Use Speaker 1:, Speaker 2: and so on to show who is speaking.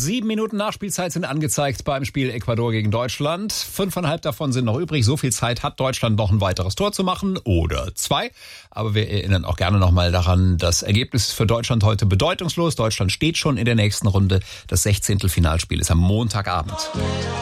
Speaker 1: 7 Minuten Nachspielzeit sind angezeigt beim Spiel Ecuador gegen Deutschland. 5,5 davon sind noch übrig. So viel Zeit hat Deutschland, noch ein weiteres Tor zu machen oder 2. Aber wir erinnern auch gerne nochmal daran, das Ergebnis für Deutschland heute bedeutungslos. Deutschland steht schon in der nächsten Runde. Das 16. Finalspiel ist am Montagabend.